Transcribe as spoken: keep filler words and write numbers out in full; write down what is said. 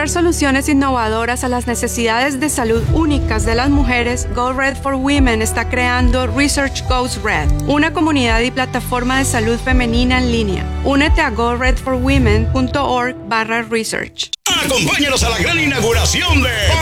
buscar soluciones innovadoras a las necesidades de salud únicas de las mujeres, Go Red for Women está creando Research Goes Red, una comunidad y plataforma de salud femenina en línea. Únete a go red for women punto org barra research. Acompáñanos a la gran inauguración de